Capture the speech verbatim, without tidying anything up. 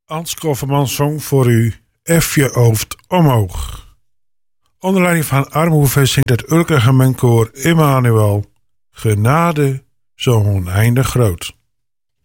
Ans Kofferman zong voor u Ef je hoofd omhoog. Onder leiding van Armhoeven zingt het Urker Gemenkoor Immanuel. Genade zo oneindig groot.